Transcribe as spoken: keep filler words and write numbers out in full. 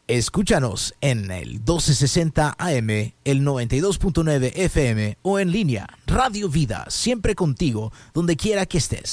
Escúchanos en el doce sesenta A M, el noventa y dos punto nueve F M o en línea. Radio Vida, siempre contigo, donde quiera que estés.